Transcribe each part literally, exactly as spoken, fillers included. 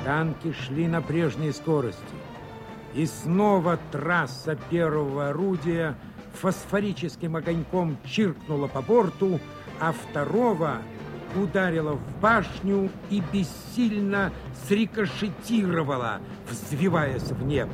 Танки шли на прежней скорости. И снова трасса первого орудия фосфорическим огоньком чиркнула по борту, а второго ударила в башню и бессильно срикошетировала, взвиваясь в небо.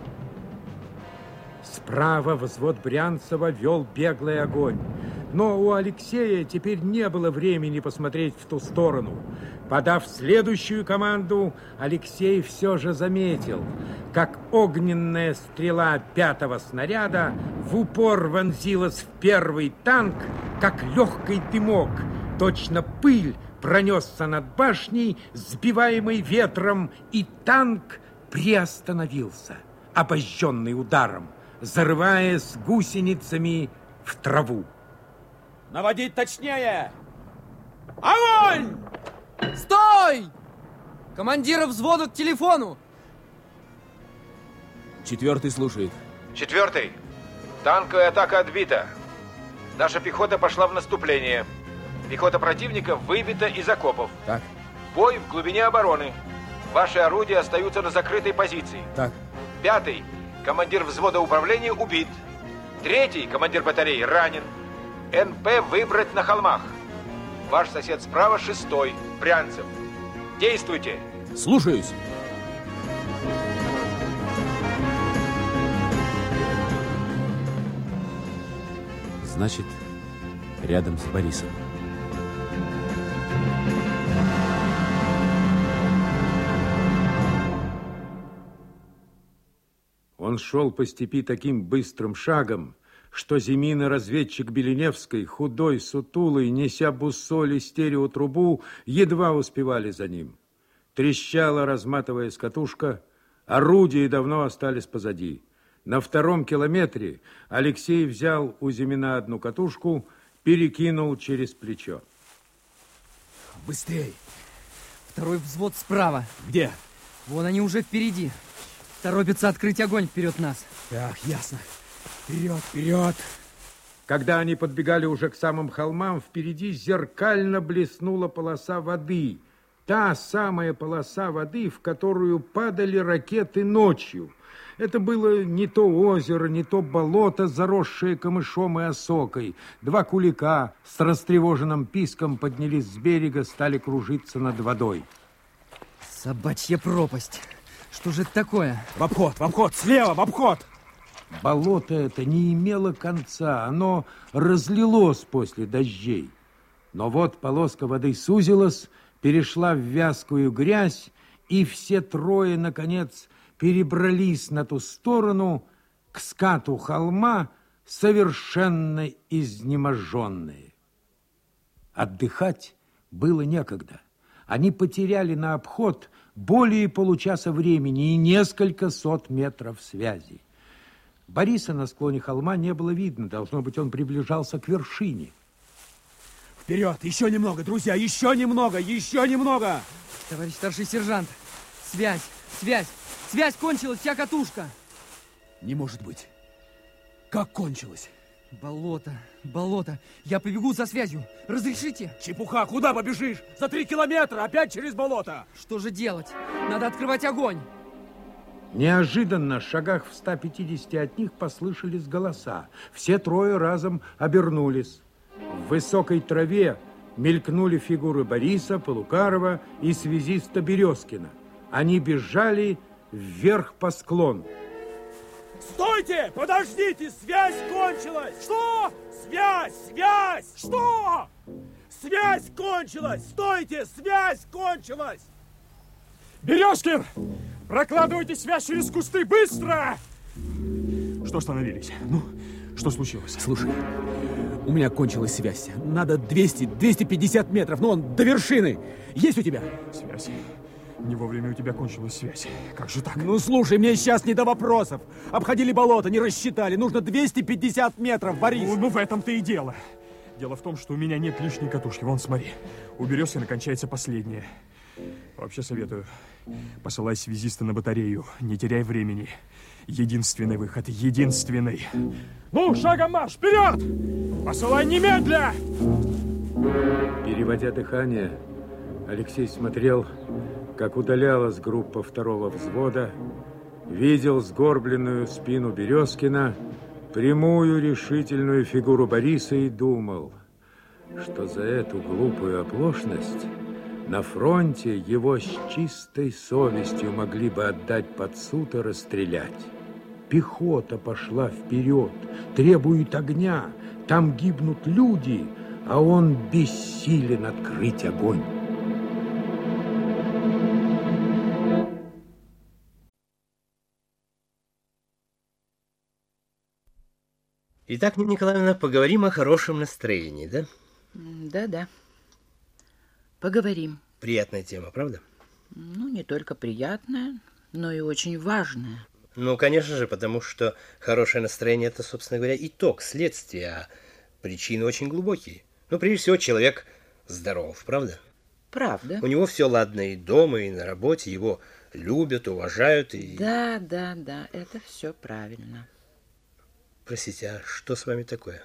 Справа взвод Брянцева вел беглый огонь. Но у Алексея теперь не было времени посмотреть в ту сторону. Подав следующую команду, Алексей все же заметил, как огненная стрела пятого снаряда в упор вонзилась в первый танк, как легкий дымок. Точно пыль пронесся над башней, сбиваемый ветром, и танк приостановился, обожженный ударом, зарываясь гусеницами в траву. Наводить точнее! Огонь! Стой! Командира взвода к телефону! Четвертый слушает. Четвертый. Танковая атака отбита. Наша пехота пошла в наступление. Пехота противника выбита из окопов. Так. Бой в глубине обороны. Ваши орудия остаются на закрытой позиции. Так. Пятый. Командир взвода управления убит. Третий. Командир батареи ранен. эн пэ выбрать на холмах. Ваш сосед справа шестой. Брянцев. Действуйте. Слушаюсь. Значит, рядом с Борисом. Он шел по степи таким быстрым шагом, что Зимин и разведчик Беленевской, худой, сутулый, неся буссоль и стереотрубу, едва успевали за ним. Трещала, разматываясь катушка, орудия давно остались позади. На втором километре Алексей взял у Зимина одну катушку, перекинул через плечо. Быстрей! Второй взвод справа. Где? Вон они уже впереди. Торопятся открыть огонь вперед нас. Так, ясно. Вперед, вперед! Когда они подбегали уже к самым холмам, впереди зеркально блеснула полоса воды. Та самая полоса воды, в которую падали ракеты ночью. Это было не то озеро, не то болото, заросшее камышом и осокой. Два кулика с растревоженным писком поднялись с берега, стали кружиться над водой. Собачья пропасть. Что же это такое? В обход, в обход, слева, в обход! Болото это не имело конца, оно разлилось после дождей. Но вот полоска воды сузилась, перешла в вязкую грязь, и все трое, наконец, перебрались на ту сторону, к скату холма, совершенно изнеможенные. Отдыхать было некогда. Они потеряли на обход более получаса времени и несколько сот метров связи. Бориса на склоне холма не было видно. Должно быть, он приближался к вершине. Вперед! Еще немного, друзья! Еще немного! Еще немного! Товарищ старший сержант! Связь! Связь! Связь кончилась! Вся катушка! Не может быть! Как кончилось? Болото! Болото! Я побегу за связью! Разрешите? Чепуха! Куда побежишь? За три километра! Опять через болото! Что же делать? Надо открывать огонь! Неожиданно, в шагах в ста пятидесяти от них, послышались голоса. Все трое разом обернулись. В высокой траве мелькнули фигуры Бориса, Полукарова и связиста Березкина. Они бежали вверх по склону. Стойте! Подождите! Связь кончилась! Что? Связь! Связь! Что? Связь кончилась! Стойте! Связь кончилась! Березкин! Прокладывайте связь через кусты! Быстро! Что остановились? Ну, что случилось? Слушай, у меня кончилась связь. Надо двести двести пятьдесят метров, но он до вершины. Есть у тебя? Связь. Не вовремя у тебя кончилась связь. Как же так? Ну, слушай, мне сейчас не до вопросов. Обходили болото, не рассчитали. Нужно двести пятьдесят метров, Борис. Ну, ну в этом-то и дело. Дело в том, что у меня нет лишней катушки. Вон, смотри. У Березкина кончается последняя. Вообще советую. Посылай связиста на батарею. Не теряй времени. Единственный выход. Единственный. Ну, шагом марш! Вперед! Посылай немедля! Переводя дыхание, Алексей смотрел, как удалялась группа второго взвода, видел сгорбленную спину Березкина, прямую решительную фигуру Бориса и думал, что за эту глупую оплошность на фронте его с чистой совестью могли бы отдать под суд и расстрелять. Пехота пошла вперед, требует огня, там гибнут люди, а он бессилен открыть огонь. Итак, Нина Николаевна, поговорим о хорошем настроении, да? Да-да. Поговорим. Приятная тема, правда? Ну, не только приятная, но и очень важная. Ну, конечно же, потому что хорошее настроение – это, собственно говоря, итог, следствие, а причины очень глубокие. Ну, прежде всего, человек здоров, правда? Правда. У него все ладно и дома, и на работе, его любят, уважают и... Да, да, да, это все правильно. Простите, а что с вами такое?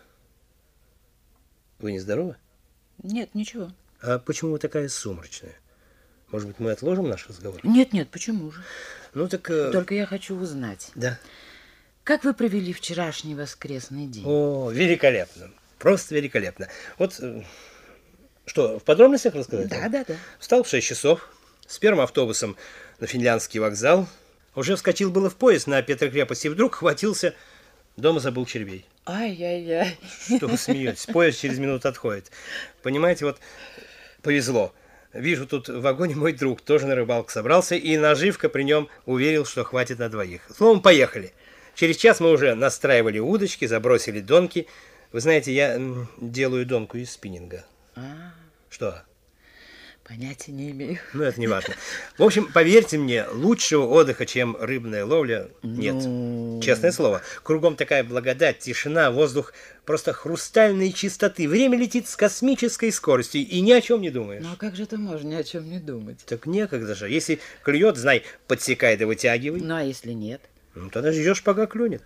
Вы не здоровы? Нет, ничего. А почему вы такая сумрачная? Может быть, мы отложим наш разговор? Нет, нет, почему же? Ну, так... э, Только я хочу узнать. Да. Как вы провели вчерашний воскресный день? О, великолепно. Просто великолепно. Вот, э, что, в подробностях рассказать? Да, да, да. Встал в шесть часов, с первым автобусом на Финляндский вокзал, уже вскочил было в поезд на Петрокрепость и вдруг хватился, дома забыл червей. Ай-яй-яй. Что вы смеетесь? Поезд через минуту отходит. Понимаете, вот повезло. Вижу, тут в вагоне мой друг тоже на рыбалку собрался, и наживка при нем уверил, что хватит на двоих. Словом, поехали. Через час мы уже настраивали удочки, забросили донки. Вы знаете, я делаю донку из спиннинга. А, Что? понятия не имею. Ну, это не важно. В общем, поверьте мне, лучшего отдыха, чем рыбная ловля, нет. Ну... Честное слово. Кругом такая благодать, тишина, воздух просто хрустальной чистоты. Время летит с космической скоростью, и ни о чем не думаешь. Ну, а как же это можно ни о чем не думать? Так некогда же. Если клюет, знай, подсекай да вытягивай. Ну, а если нет? Ну, тогда ждешь, пока клюнет.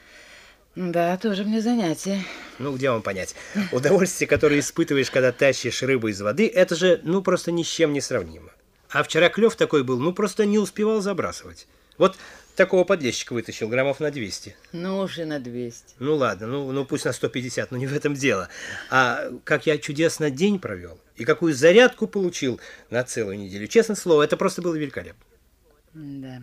Да, тоже мне занятие. Ну, где вам понять? Удовольствие, которое испытываешь, когда тащишь рыбу из воды, это же, ну, просто ни с чем не сравнимо. А вчера клев такой был, ну, просто не успевал забрасывать. Вот такого подлещика вытащил, граммов на двести. Ну, уж и на двести. Ну, ладно, ну, ну пусть на сто пятьдесят, но не в этом дело. А как я чудесно день провел, и какую зарядку получил на целую неделю. Честное слово, это просто было великолепно. Да.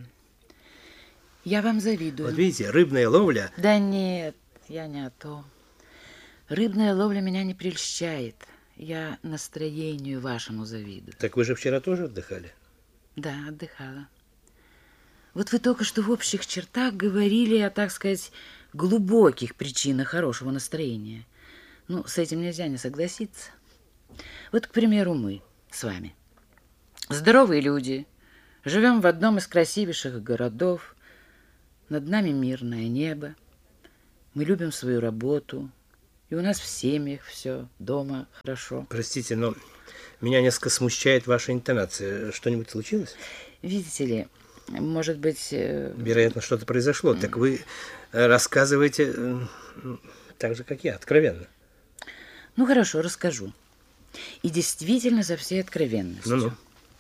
Я вам завидую. Вот видите, рыбная ловля... Да нет, я не о том. Рыбная ловля меня не прельщает. Я настроению вашему завидую. Так вы же вчера тоже отдыхали? Да, отдыхала. Вот вы только что в общих чертах говорили о, так сказать, глубоких причинах хорошего настроения. Ну, с этим нельзя не согласиться. Вот, к примеру, мы с вами. Здоровые люди. Живем в одном из красивейших городов. Над нами мирное небо. Мы любим свою работу. И у нас в семьях все, дома хорошо. Простите, но меня несколько смущает ваша интонация. Что-нибудь случилось? Видите ли, может быть... Вероятно, что-то произошло. Так вы рассказываете так же, как я, откровенно. Ну, хорошо, расскажу. И действительно со всей откровенностью. Ну-ну.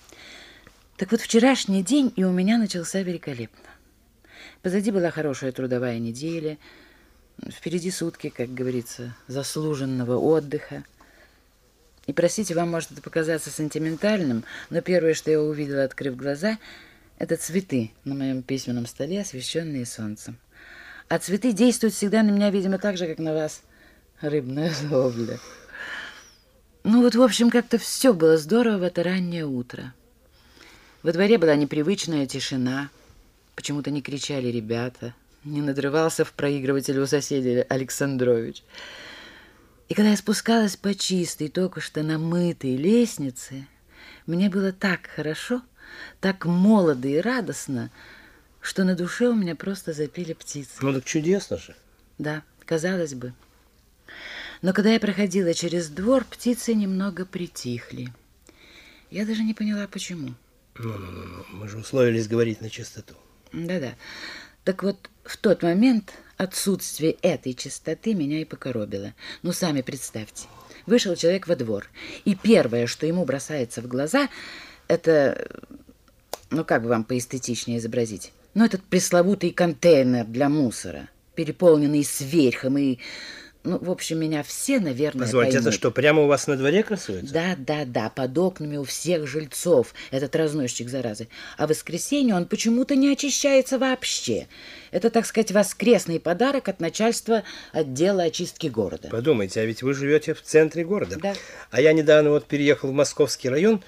Так вот, вчерашний день и у меня начался великолепно. Позади была хорошая трудовая неделя. Впереди сутки, как говорится, заслуженного отдыха. И, простите, вам может это показаться сентиментальным, но первое, что я увидела, открыв глаза, это цветы на моем письменном столе, освещенные солнцем. А цветы действуют всегда на меня, видимо, так же, как на вас рыбная ловля. Ну вот, в общем, как-то все было здорово в это раннее утро. Во дворе была непривычная тишина. Почему-то не кричали ребята, не надрывался в проигрывателе у соседей Александрович. И когда я спускалась по чистой, только что намытой лестнице, мне было так хорошо, так молодо и радостно, что на душе у меня просто запели птицы. Ну так чудесно же. Да, казалось бы. Но когда я проходила через двор, птицы немного притихли. Я даже не поняла, почему. Ну-ну-ну, мы же условились говорить на чистоту. Да-да. Так вот, в тот момент отсутствие этой чистоты меня и покоробило. Ну, сами представьте. Вышел человек во двор, и первое, что ему бросается в глаза, это ну как бы вам поэстетичнее изобразить? Ну, этот пресловутый контейнер для мусора, переполненный сверхом и... Ну, в общем, меня все, наверное, Позвольте, поймут. это что, прямо у вас на дворе красуется? Да, да, да, под окнами у всех жильцов этот разносчик заразы. А в воскресенье он почему-то не очищается вообще. Это, так сказать, воскресный подарок от начальства отдела очистки города. Подумайте, а ведь вы живете в центре города. Да. А я недавно вот переехал в Московский район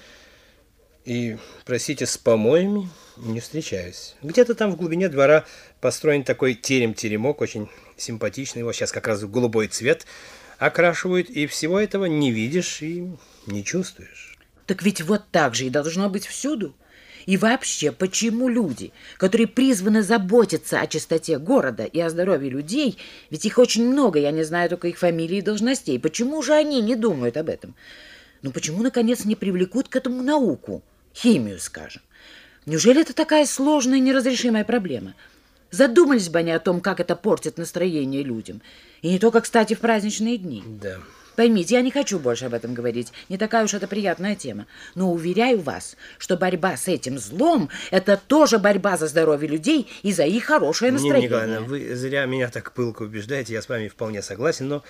и, простите, с помоями не встречаюсь. Где-то там в глубине двора построен такой терем-теремок, очень симпатичный. Его сейчас как раз в голубой цвет окрашивают, и всего этого не видишь и не чувствуешь. Так ведь вот так же и должно быть всюду. И вообще, почему люди, которые призваны заботиться о чистоте города и о здоровье людей, ведь их очень много, я не знаю только их фамилии и должностей, почему же они не думают об этом? Ну почему, наконец, не привлекут к этому науку, химию, скажем? Неужели это такая сложная и неразрешимая проблема? Задумались бы они о том, как это портит настроение людям. И не только, кстати, в праздничные дни. Да. Поймите, я не хочу больше об этом говорить. Не такая уж это приятная тема. Но уверяю вас, что борьба с этим злом – это тоже борьба за здоровье людей и за их хорошее настроение. Нина Николаевна, вы зря меня так пылко убеждаете. Я с вами вполне согласен, но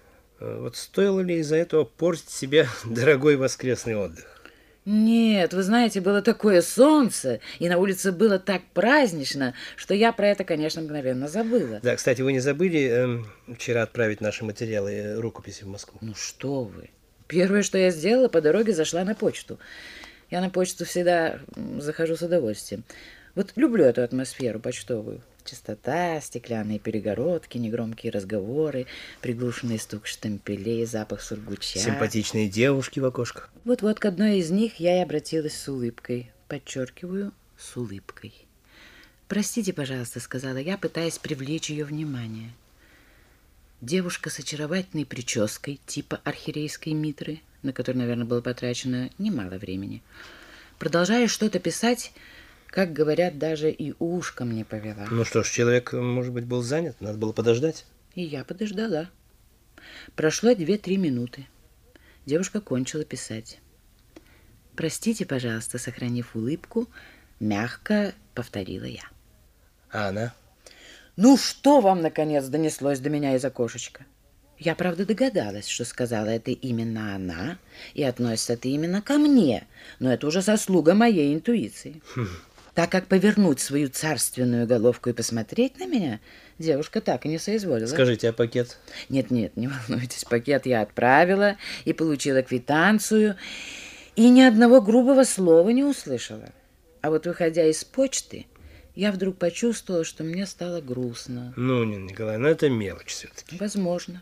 вот стоило ли из-за этого портить себе дорогой воскресный отдых? Нет, вы знаете, было такое солнце, и на улице было так празднично, что я про это, конечно, мгновенно забыла. Да, кстати, вы не забыли э, вчера отправить наши материалы, э, рукописи в Москву? Ну что вы. Первое, что я сделала, по дороге зашла на почту. Я на почту всегда захожу с удовольствием. Вот люблю эту атмосферу почтовую. Чистота, стеклянные перегородки, негромкие разговоры, приглушенный стук штемпелей, запах сургуча. Симпатичные девушки в окошках. Вот-вот к одной из них я и обратилась с улыбкой. Подчеркиваю, с улыбкой. «Простите, пожалуйста», — сказала я, пытаясь привлечь ее внимание. Девушка с очаровательной прической типа архиерейской митры, на которой, наверное, было потрачено немало времени. Продолжая что-то писать, как говорят, даже и ушком не повела. Ну что ж, человек, может быть, был занят, надо было подождать. И я подождала. Прошло две-три минуты. Девушка кончила писать. «Простите, пожалуйста», сохранив улыбку, мягко повторила я. А она? «Ну что вам, наконец, донеслось до меня из окошечка?» Я, правда, догадалась, что сказала это именно она, и относится это именно ко мне, но это уже заслуга моей интуиции. Хм. Так как повернуть свою царственную головку и посмотреть на меня, девушка так и не соизволила. Скажите, а пакет? Нет-нет, не волнуйтесь, пакет я отправила и получила квитанцию, и ни одного грубого слова не услышала. А вот выходя из почты, я вдруг почувствовала, что мне стало грустно. Ну, Нина Николаевна, это мелочь все-таки. Возможно.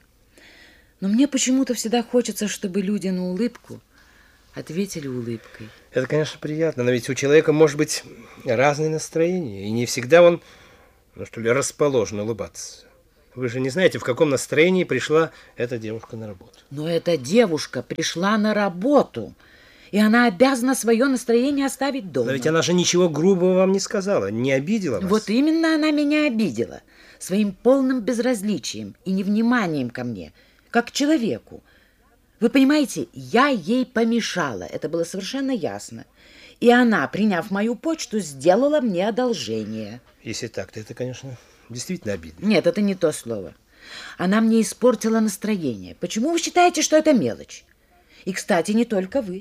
Но мне почему-то всегда хочется, чтобы люди на улыбку ответили улыбкой. Это, конечно, приятно, но ведь у человека может быть разное настроение, и не всегда он, ну что ли, расположен улыбаться. Вы же не знаете, в каком настроении пришла эта девушка на работу. Но эта девушка пришла на работу, и она обязана свое настроение оставить дома. Но ведь она же ничего грубого вам не сказала, не обидела вас. Вот именно она меня обидела. Своим полным безразличием и невниманием ко мне, как к человеку. Вы понимаете, я ей помешала, это было совершенно ясно. И она, приняв мою почту, сделала мне одолжение. Если так, то это, конечно, действительно обидно. Нет, это не то слово. Она мне испортила настроение. Почему вы считаете, что это мелочь? И, кстати, не только вы.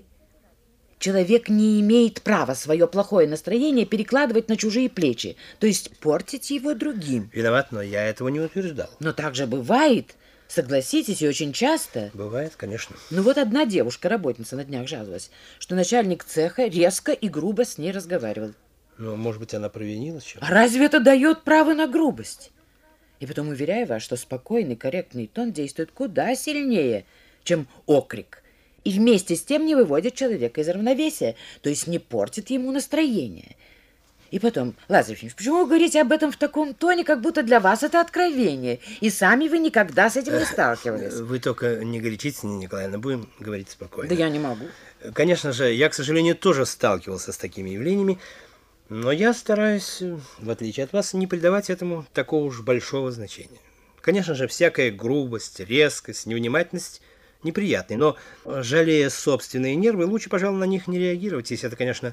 Человек не имеет права свое плохое настроение перекладывать на чужие плечи, то есть портить его другим. Виноват, но я этого не утверждал. Но так же бывает. Согласитесь, и очень часто. Бывает, конечно. Ну вот одна девушка, работница, на днях жаловалась, что начальник цеха резко и грубо с ней разговаривал. Ну, может быть, она провинилась чем-то? А разве это дает право на грубость? И потом уверяю вас, что спокойный, корректный тон действует куда сильнее, чем окрик. И вместе с тем не выводит человека из равновесия, то есть не портит ему настроение. И потом, Лазарь Ефимович, почему вы говорите об этом в таком тоне, как будто для вас это откровение, и сами вы никогда с этим не сталкивались? Вы только не горячитесь, Нина Николаевна, будем говорить спокойно. Да я не могу. Конечно же, я, к сожалению, тоже сталкивался с такими явлениями, но я стараюсь, в отличие от вас, не придавать этому такого уж большого значения. Конечно же, всякая грубость, резкость, невнимательность неприятны, но, жалея собственные нервы, лучше, пожалуй, на них не реагировать, если это, конечно,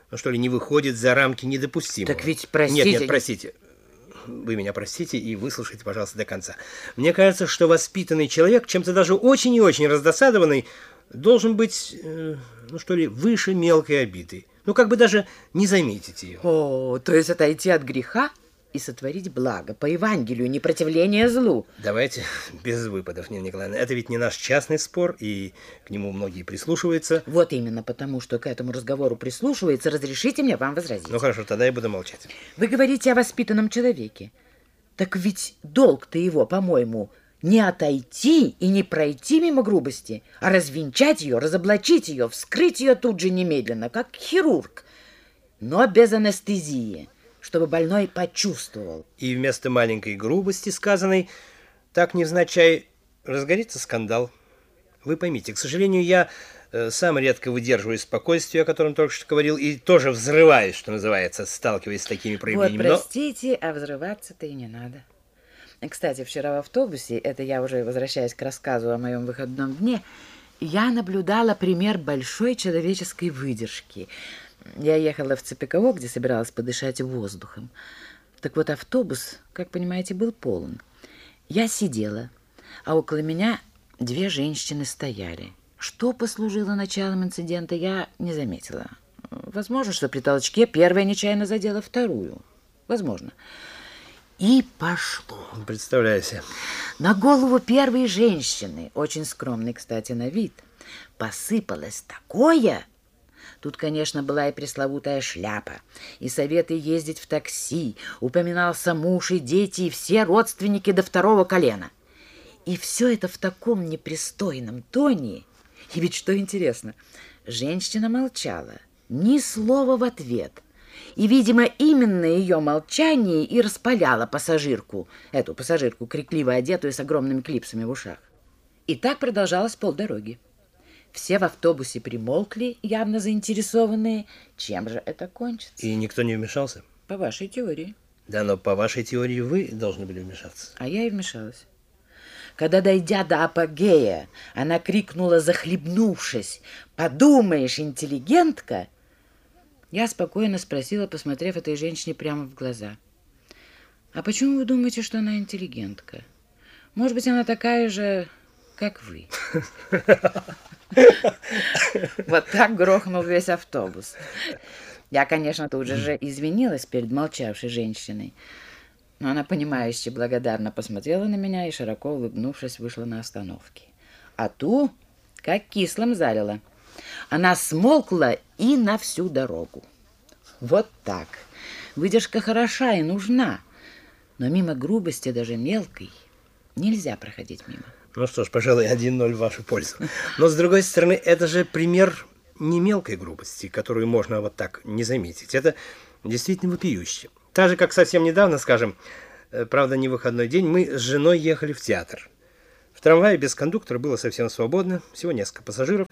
ну что ли, не выходит за рамки недопустимого. Так ведь, простите... Нет, нет, простите. Вы меня простите и выслушайте, пожалуйста, до конца. Мне кажется, что воспитанный человек, чем-то даже очень и очень раздосадованный, должен быть, э, ну что ли, выше мелкой обиды. Ну, как бы даже не заметить ее. О, то есть отойти от греха и сотворить благо, по Евангелию, непротивление злу. Давайте без выпадов, Нина Николаевна. Это ведь не наш частный спор, и к нему многие прислушиваются. Вот именно потому, что к этому разговору прислушивается, разрешите мне вам возразить. Ну, хорошо, тогда я буду молчать. Вы говорите о воспитанном человеке. Так ведь долг-то его, по-моему, не отойти и не пройти мимо грубости, а развенчать ее, разоблачить ее, вскрыть ее тут же немедленно, как хирург, но без анестезии, чтобы больной почувствовал. И вместо маленькой грубости, сказанной, так невзначай разгорится скандал. Вы поймите, к сожалению, я э, сам редко выдерживаю спокойствие, о котором только что говорил, и тоже взрываюсь, что называется, сталкиваясь с такими проявлениями. Вот, простите, но... а взрываться-то и не надо. Кстати, вчера в автобусе, это я уже возвращаясь к рассказу о моем выходном дне, я наблюдала пример большой человеческой выдержки. Я ехала в Цепиково, где собиралась подышать воздухом. Так вот, автобус, как понимаете, был полон. Я сидела, а около меня две женщины стояли. Что послужило началом инцидента, я не заметила. Возможно, что при толчке первая нечаянно задела вторую. Возможно. И пошло. Представляю себе. На голову первой женщины, очень скромной, кстати, на вид, посыпалось такое. Тут, конечно, была и пресловутая шляпа, и советы ездить в такси, упоминался муж и дети, и все родственники до второго колена. И все это в таком непристойном тоне. И ведь что интересно, женщина молчала, ни слова в ответ. И, видимо, именно ее молчание и распаляло пассажирку, эту пассажирку, крикливо одетую с огромными клипсами в ушах. И так продолжалось полдороги. Все в автобусе примолкли, явно заинтересованные. Чем же это кончится? И никто не вмешался? По вашей теории. Да, но по вашей теории вы должны были вмешаться. А я и вмешалась. Когда, дойдя до апогея, она крикнула, захлебнувшись: «Подумаешь, интеллигентка!» Я спокойно спросила, посмотрев этой женщине прямо в глаза: «А почему вы думаете, что она интеллигентка? Может быть, она такая же, как вы?» Вот так грохнул весь автобус. Я, конечно, тут же извинилась перед молчавшей женщиной, но она, понимающе, благодарно посмотрела на меня и, широко улыбнувшись, вышла на остановке. А ту, как кислым залила. Она смолкла и на всю дорогу. Вот так. Выдержка хороша и нужна, но мимо грубости, даже мелкой, нельзя проходить мимо. Ну что ж, пожалуй, один ноль в вашу пользу. Но, с другой стороны, это же пример не мелкой грубости, которую можно вот так не заметить. Это действительно вопиюще. Так же, как совсем недавно, скажем, правда, не выходной день, мы с женой ехали в театр. В трамвае без кондуктора было совсем свободно, всего несколько пассажиров.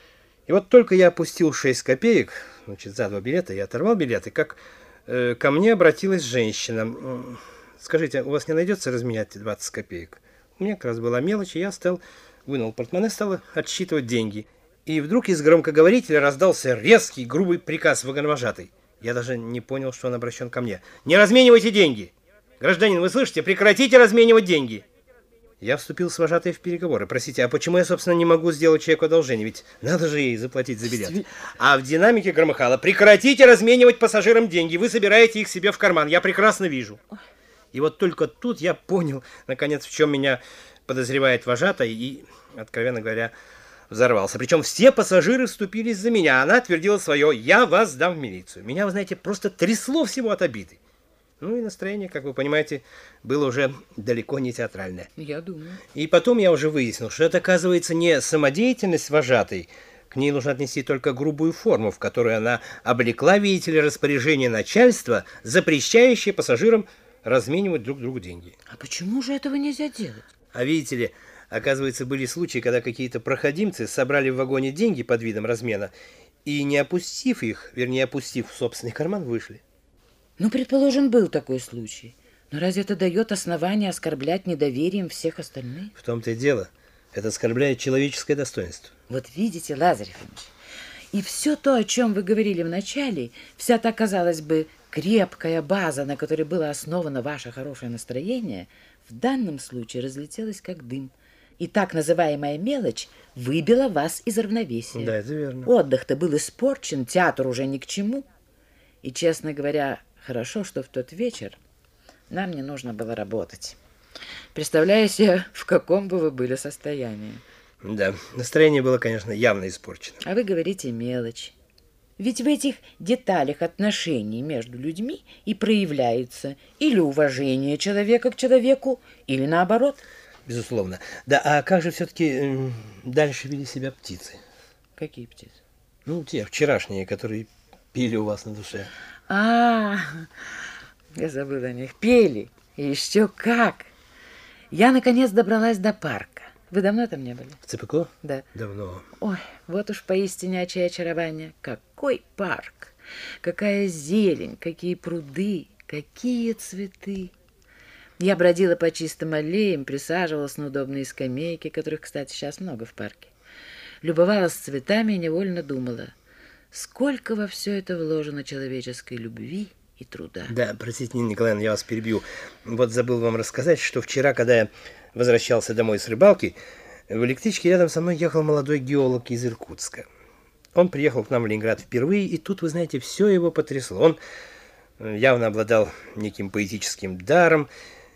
И вот только я опустил шесть копеек, значит, за два билета, я оторвал билеты, как э, ко мне обратилась женщина. Скажите, у вас не найдется разменять двадцать копеек? У меня как раз была мелочь, и я стал, вынул портмоне, стал отсчитывать деньги. И вдруг из громкоговорителя раздался резкий, грубый приказ вагоновожатой. Я даже не понял, что он обращен ко мне. «Не разменивайте деньги! Гражданин, вы слышите? Прекратите разменивать деньги!» Я вступил с вожатой в переговоры. Простите, а почему я, собственно, не могу сделать человеку одолжение? Ведь надо же ей заплатить за билет. А в динамике громыхало: «Прекратите разменивать пассажирам деньги! Вы собираете их себе в карман. Я прекрасно вижу». И вот только тут я понял, наконец, в чем меня подозревает вожатая, и, откровенно говоря, взорвался. Причем все пассажиры вступились за меня. Она твердила свое: «Я вас сдам в милицию». Меня, вы знаете, просто трясло всего от обиды. Ну и настроение, как вы понимаете, было уже далеко не театральное. Я думаю. И потом я уже выяснил, что это, оказывается, не самодеятельность вожатой. К ней нужно отнести только грубую форму, в которую она облекла, видите ли, распоряжение начальства, запрещающее пассажирам разменивать друг другу деньги. А почему же этого нельзя делать? А видите ли, оказывается, были случаи, когда какие-то проходимцы собрали в вагоне деньги под видом размена и, не опустив их, вернее, опустив в собственный карман, вышли. Ну, предположим, был такой случай. Но разве это дает основание оскорблять недоверием всех остальных? В том-то и дело. Это оскорбляет человеческое достоинство. Вот видите, Лазарь Иванович, И все то, о чем вы говорили в начале, вся та, казалось бы, крепкая база, на которой было основано ваше хорошее настроение, в данном случае разлетелась как дым. И так называемая мелочь выбила вас из равновесия. Да, это верно. Отдых-то был испорчен, театр уже ни к чему. И, честно говоря, хорошо, что в тот вечер нам не нужно было работать. Представляю себе, в каком бы вы были состоянии. Да, настроение было, конечно, явно испорчено. А вы говорите мелочь. Ведь в этих деталях отношений между людьми и проявляется или уважение человека к человеку, или наоборот. Безусловно. Да, а как же все-таки дальше вели себя птицы? Какие птицы? Ну, те вчерашние, которые пели у вас на душе. А, я забыла о них. Пели. И еще как. Я, наконец, добралась до парка. Вы давно там не были? В ЦПК? Да. Давно. Ой, вот уж поистине чье очарование. Какой парк, какая зелень, какие пруды, какие цветы. Я бродила по чистым аллеям, присаживалась на удобные скамейки, которых, кстати, сейчас много в парке. Любовалась цветами и невольно думала, сколько во все это вложено человеческой любви и труда. Да, простите, Нина Николаевна, я вас перебью. Вот забыл вам рассказать, что вчера, когда я возвращался домой с рыбалки, в электричке рядом со мной ехал молодой геолог из Иркутска. Он приехал к нам в Ленинград впервые, и тут, вы знаете, все его потрясло. Он явно обладал неким поэтическим даром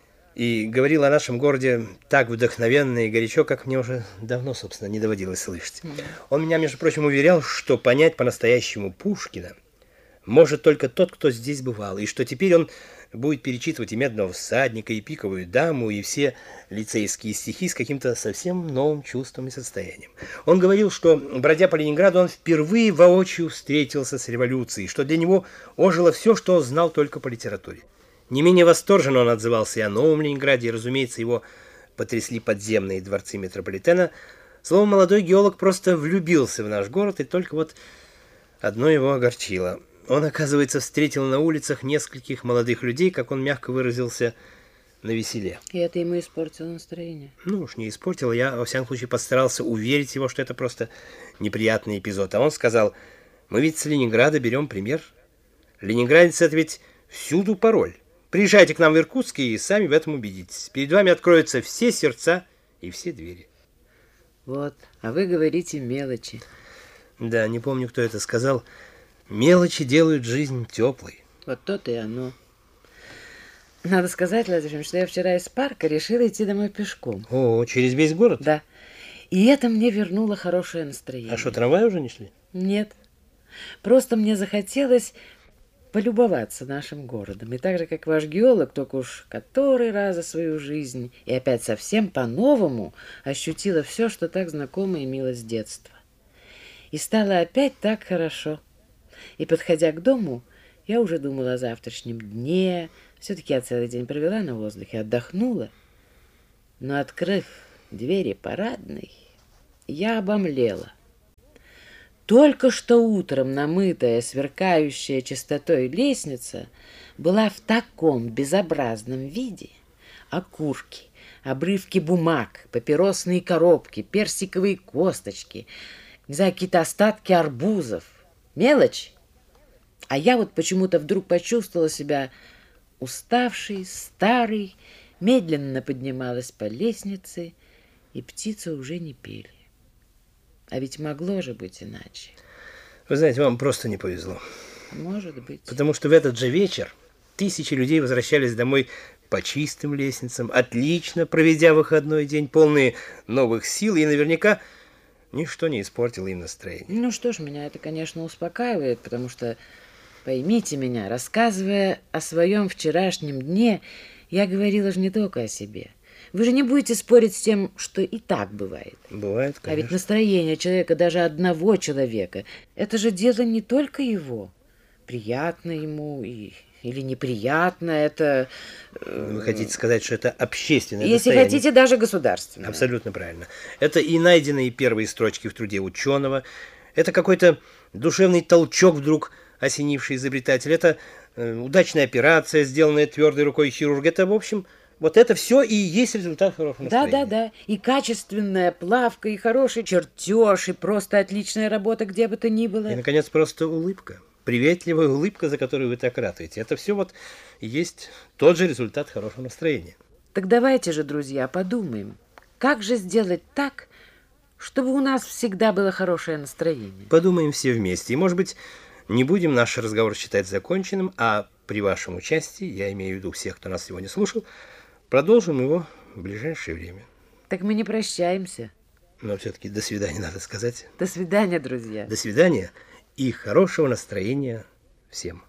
и говорил о нашем городе так вдохновенно и горячо, как мне уже давно, собственно, не доводилось слышать. Mm. Он меня, между прочим, уверял, что понять по-настоящему Пушкина может только тот, кто здесь бывал, и что теперь он будет перечитывать и «Медного всадника», и «Пиковую даму», и все лицейские стихи с каким-то совсем новым чувством и состоянием. Он говорил, что, бродя по Ленинграду, он впервые воочию встретился с революцией, что для него ожило все, что он знал только по литературе. Не менее восторженно он отзывался и о Новом Ленинграде, и, разумеется, его потрясли подземные дворцы метрополитена. Словом, молодой геолог просто влюбился в наш город, и только вот одно его огорчило. Он, оказывается, встретил на улицах нескольких молодых людей, как он мягко выразился, навеселе. И это ему испортило настроение? Ну уж не испортило, я, во всяком случае, постарался уверить его, что это просто неприятный эпизод. А он сказал, мы ведь с Ленинграда берем пример. Ленинградец — это ведь всюду пароль. Приезжайте к нам в Иркутск и сами в этом убедитесь. Перед вами откроются все сердца и все двери. Вот, а вы говорите мелочи. Да, не помню, кто это сказал. Мелочи делают жизнь теплой. Вот то-то и оно. Надо сказать, Лазарь, что я вчера из парка решила идти домой пешком. О, через весь город? Да. И это мне вернуло хорошее настроение. А что, трамваи уже не шли? Нет. Просто мне захотелось полюбоваться нашим городом. И так же, как ваш геолог, только уж который раз за свою жизнь, и опять совсем по-новому ощутила все, что так знакомо и мило с детства. И стало опять так хорошо. И, подходя к дому, я уже думала о завтрашнем дне. Все-таки я целый день провела на воздухе, отдохнула. Но, открыв двери парадной, я обомлела. Только что утром намытая, сверкающая чистотой лестница была в таком безобразном виде. Окурки, обрывки бумаг, папиросные коробки, персиковые косточки, не знаю, какие-то остатки арбузов. Мелочь. А я вот почему-то вдруг почувствовала себя уставшей, старой, медленно поднималась по лестнице, и птицы уже не пели. А ведь могло же быть иначе. Вы знаете, вам просто не повезло. Может быть. Потому что в этот же вечер тысячи людей возвращались домой по чистым лестницам, отлично проведя выходной день, полные новых сил, и наверняка ничто не испортило им настроение. Ну что ж, меня это, конечно, успокаивает, потому что, поймите меня, рассказывая о своем вчерашнем дне, я говорила же не только о себе. Вы же не будете спорить с тем, что и так бывает. Бывает, конечно. А ведь настроение человека, даже одного человека, это же дело не только его. Приятно ему и... или неприятно, это... Вы хотите сказать, что это общественное Если достояние? хотите, даже государственное. Абсолютно правильно. Это и найденные первые строчки в труде ученого, это какой-то душевный толчок вдруг осенивший изобретатель, это э, удачная операция, сделанная твердой рукой хирурга, это, в общем, Вот это все и есть результат хорошего Да, настроения. да, да. И качественная плавка, и хороший чертеж, и просто отличная работа, где бы то ни было. И, наконец, просто улыбка. Приветливая улыбка, за которую вы так ратуете. Это все вот есть тот же результат хорошего настроения. Так давайте же, друзья, подумаем, как же сделать так, чтобы у нас всегда было хорошее настроение. Подумаем все вместе. И, может быть, не будем наш разговор считать законченным, а при вашем участии, я имею в виду всех, кто нас сегодня слушал, продолжим его в ближайшее время. Так мы не прощаемся. Но все-таки до свидания надо сказать. До свидания, друзья. До свидания и хорошего настроения всем.